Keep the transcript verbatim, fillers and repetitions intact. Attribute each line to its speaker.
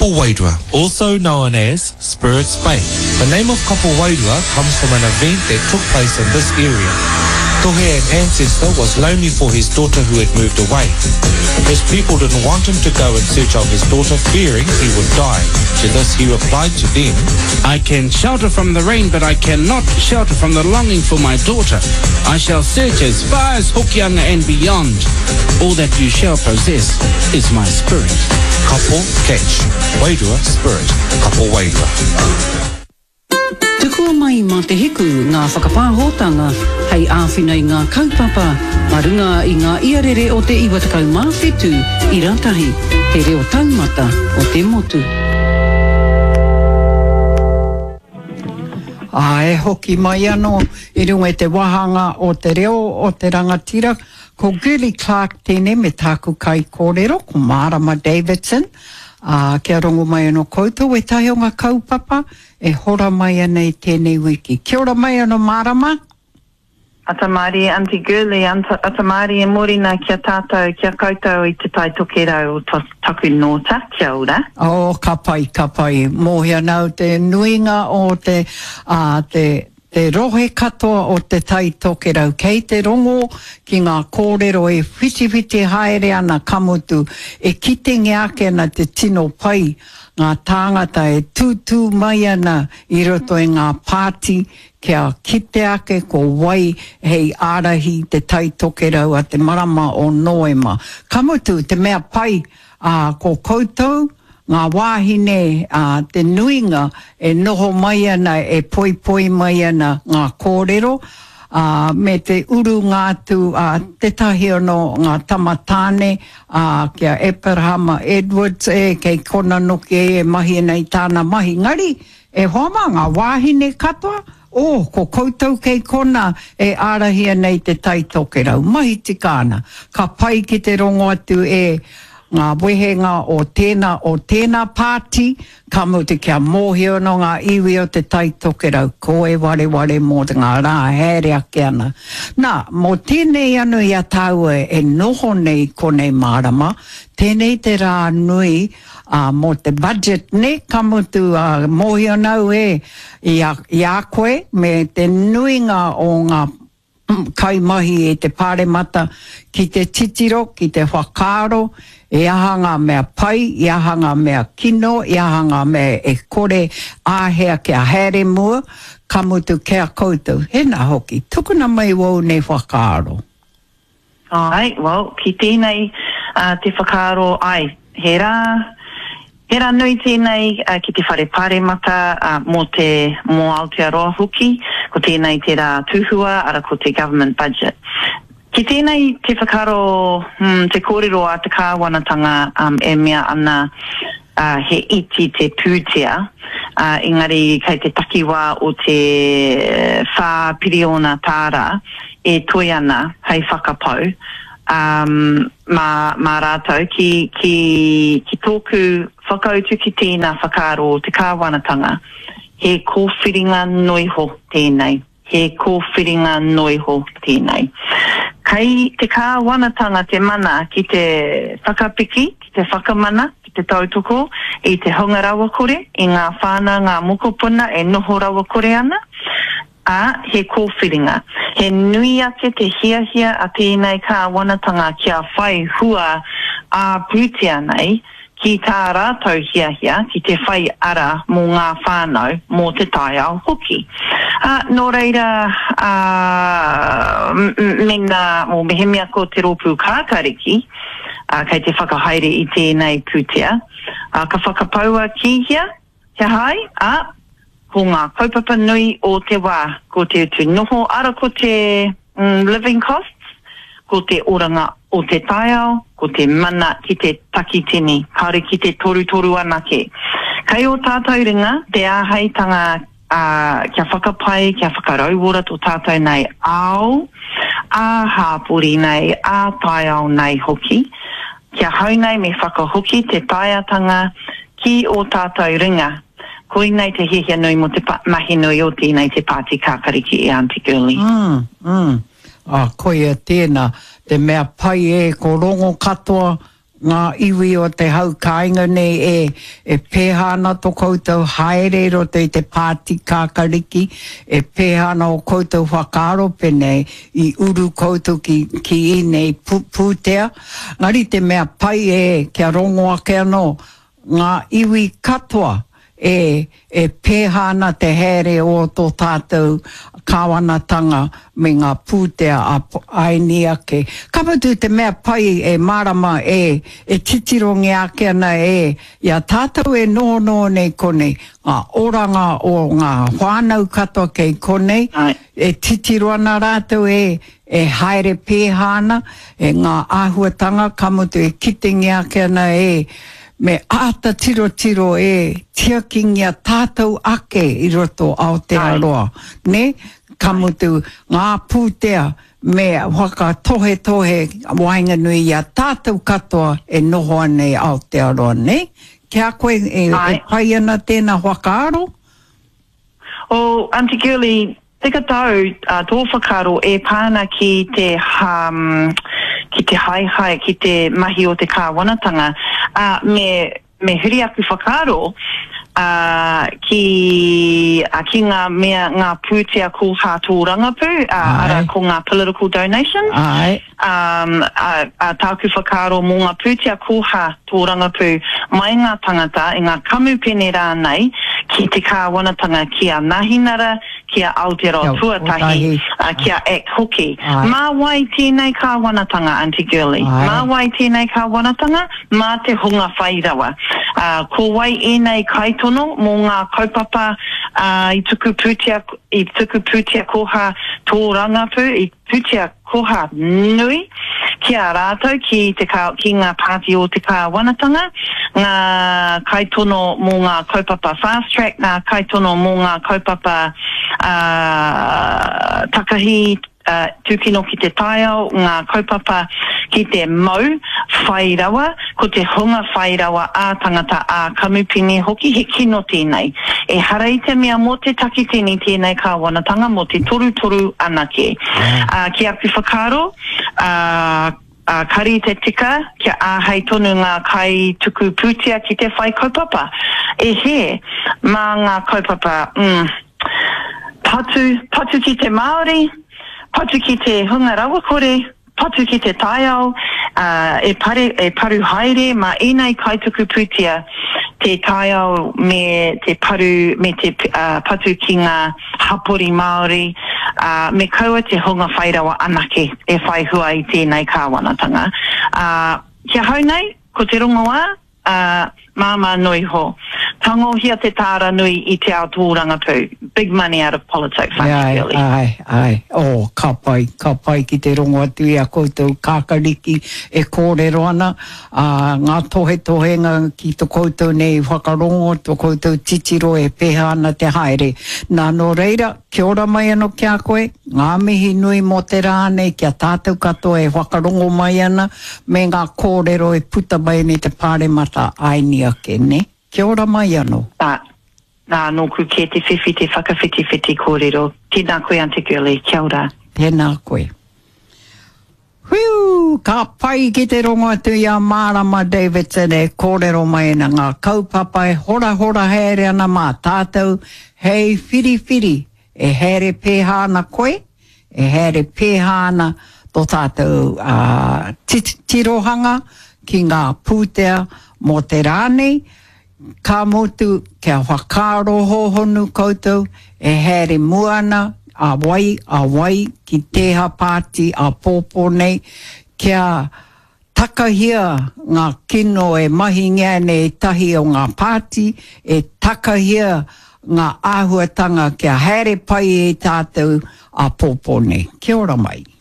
Speaker 1: Kapa Wairua, also known as Spirit's Bay. The name of Kapa Wairua comes from an event that took place in this area. Tohe, an ancestor, was lonely for his daughter who had moved away. His people didn't want him to go in search of his daughter, fearing he would die. To this he replied to them,
Speaker 2: I can shelter from the rain, but I cannot shelter from the longing for my daughter. I shall search as far as Hokianga and beyond. All that you shall possess is my spirit.
Speaker 1: Kapo catch, Wairua spirit, Kapo Wairua.
Speaker 3: Te kua mai mā te hiku ngā whakapāhotanga hei āwhinai ngā kaupapa ma runga i ngā iarere o te iwatakau mawhetu i ratahi he reo taumata o te motu.
Speaker 4: A e hoki mai anō i runga te wahanga o te reo o te rangatira ko Gilly Clark tēne me tāku kai kōrero ko Marama Davidson. Uh, kia rongo mai anō koutou e tahi o ngā kaupapa e hora mai anei tēnei wiki. Kia ora mai anō Marama.
Speaker 5: Atamari, Auntie Gurley, atamari e morina kia tātou, kia koutou i te tai tokerau o taku nōta, kia ora.
Speaker 4: Oh, ka pai, ka pai. Mōhia nau te nuinga o te, uh, te Te rohe katoa o te tai tokerau kei te rongo ki ngā kōrero e whitiwhiti haere ana kamutu e kitengi ake ana te tino pai ngā tāngata e tūtū mai ana i roto e ngā pāti kia kite ake ko wai hei ārahi te tai tokerau a te marama o Noema. Kamutu te mea pai uh, ko koutou ngā wāhine uh, te nuinga e noho mai ana e poi poi mai ana ngā kōrero uh, me te uru ngātu uh, te tahi ono ngā tamatāne uh, kia Abraham Edwards e kei kona noke e mahi nei tāna mahi ngari e hoama ngā wāhine katoa o oh, ko koutou kei kona e ārahia nei te taitokerau mahi tikana ka pai ki te rongo atu e ngā wehenga o tēnā o tēnā pāti, ka muti kia mōhio no ngā iwi o te taitokerau, ko e ware ware mō te ngā rā here ake ana. Nā, mō tēnei anu ia taua e noho nei konei Marama, tēnei te rā nui uh, mō te budget ne, ka mutu uh, mōhio nau e i a, i a koe, me te nuinga o ngā kai mahi e te pāre mata ki te titiro, ki te whakaro, e ahanga mea pai, e ahanga mea kino, e ahanga mea e kore āhea kia here mua, ka mutu kia koutou. Hena hoki, tukuna mai wau nei whakaro.
Speaker 5: Ai, well, ki tēnei uh, te whakaro, ai, he rā, he rā nui tēnei uh, ki te whare pāre mata uh, mō te mō Aotearoa hoki, ko tēnei te rā tūhua, ara ko te government budget. Ki tēnei te whakaro, hmm, te kōrero a te kāwanatanga um, e mea ana uh, he iti te pūtea, uh, engari kei te takiwa o te whā piriona tāra e toi ana hei whakapau. Um, mā, mā rātou ki, ki, ki tōku whakautu ki tēnā whakaro o te kāwanatanga, he kōwhiringa noiho tēnei. He kōwhiringa noiho tēnei. Kei te kāwanatanga te mana ki te whakapiki, ki te whakamana, ki te tautoko, i te honga rawa kore, i ngā whāna, ngā mokopuna, e noho rawa kore ana, a he kōwhiringa. He nui ake te hiahia a tēnei kāwanatanga kia whai hua a pūtea nei, ki tā rātou hiahia, ki te whai ara mō ngā whānau, mō te tai ao hoki. Uh, nō reira, uh, mena mō mehemia ko te rōpū kākariki, uh, kei te whakahaere i tēnei pūtea, uh, ka whakapaua ki hia, kia hai, a, uh, ko ngā kaupapa nui o te wā, ko te utu noho, ara ko te um, living costs, ko te oranga o te taiao, ko te mana ki te takitini, haere ki te toru toru anake. Kei o tātou ringa, te āheitanga uh, kia whakapai, kia whakarauora tō tātou nei ao, ā hāpuri nei, ā taiao nei hoki, kia haunei me whakahoki te taiatanga ki o tātou ringa. Koi nei te hihia nui mo te mahi nui o tēnei te pāti kākariki e Auntie Gurley.
Speaker 4: Mm, mm. Ah, koe e tēnā, te mea pai e ko rongo katoa ngā iwi o te haukainga nei e, e pēhana to koutou haere roto i te pāti kākariki, e pēhana o koutou whakaro penei i uru koutou ki, ki i nei pūtea. Ngari te mea pai e kia rongo ake anō, ngā iwi katoa e, e pēhana te here o tō tātou kāwanatanga me ngā pūtea a aini ake. Kapatu te mea pai e marama e, e titirongi ake ana e, ia tātou e no no nei konei, ngā oranga o ngā whānau katoa kei konei, e titiro ana rātou e, e haere pēhana, e ngā āhuatanga, kamutu e kitingi ake ana e, me āta tiro tiro e tiakingia tātou ake i roto Aotearoa. Ne? Kamutu ngā pūtea me waka tohe tohe wainga nui ia tātou katoa e noho nei Aotearoa. Ne? Kia koe e, e pai ana tēnā whakaaro?
Speaker 5: O, Auntie Girly, tika tau, uh, tō whakaaro e pāna ki te um, ki te hai hai, ki te mahi o te kāwanatanga. Uh, me, me huri aku whakaaro, uh, ki, uh, ki ngā mea ngā pūtea kūha tō rangapu, uh, ara ko ngā political donations.
Speaker 4: Ai.
Speaker 5: Um, a, a tāku whakaaro mō ngā pūtea kūha tō rangapu mai ngā tangata i ngā kamupene rānei ki te kāwanatanga ki a Nahinara, ki a Aotearoa Tuatahi, uh, ki a Act Hoki. Mā wai tēnei kāwanatanga, Auntie Girly. Mā wai tēnei kāwanatanga, mā te hunga whairawa. Uh, ko wai e nei kaitono mō ngā kaupapa uh, i tuku pūtea, i tuku pūtea koha tō rangapu, i pūtea koha nui, ki a rātou ki, te ka, ki ngā pāti o te kāwanatanga, ngā kaitono mō ngā kaupapa fast track, ngā kaitono mō ngā kaupapa uh, takahi uh, tūkino ki te taiao, ngā kaupapa ki te mau whairawa, ko te hunga whairawa a tangata a kamupini hoki, he kino tēnei. E harei te mea mō te takitini tēnei kāwanatanga, mō te toru toru anake. Uh, ki aku whakaaro, uh, Uh, kari te tika, kia āhei tonu ngā kai tuku pūtea ki te whai kaupapa. E he, mā ngā kaupapa, mm, patu, patu ki te Māori, patu ki te hunga rawakore, patu ki te taiao, uh, e, pare, e paru haere, mā enei kai tuku pūtea, te taiao me te paru, me te uh, patu ki ngā hapori Māori, Uh, me kaua te hunga whairawa anake e whai hua i tēnei kāwanatanga. Uh, kia hau nei, ko te rongoa, uh, māma nui ho. Tangohia te tāra nui i te ao tō rangapu. Big money out of politics,
Speaker 4: ai,
Speaker 5: really.
Speaker 4: Ai, ai, oh, ka pai, ka pai ki te rongoa tui a koutou kākariki e kōrero ana. Uh, ngā tohe tohenga ki tō koutou nei whakarongo, tō koutou titiro e peha ana te haere. Nā no reira, kia ora mai anō kia koe, ngā mihi nui mō te rānei, kia tātou katoa e whakarongo mai ana, me ngā kōrero e puta mai ni te pāremata aini ake, ne? Kia ora mai anō.
Speaker 5: Ah. Nā, nō ku ke te whiwhi, te whakawhiti-whiti kōrero. Tēnā koe, Auntie Girly, kia ora.
Speaker 4: Tēnā koe. Whiu, ka pai ki te rongo atu i a Marama Davidson e kōrero mai na ngā kaupapa e hora hora here ana mā tātou. Hei whiri whiri, e here pēhana koe, e here pēhana tō tātou uh, tirohanga ki ngā pūtea mō te rānei. Ka motu kia whakaaro hohonu koutou e here muana a wai, a wai ki teha pāti a pōpō nei kia takahia ngā kino e mahi ngā nei tahi o ngā pāti e takahia ngā āhuatanga kia here pai e tātou a pōpō nei. Kia ora mai.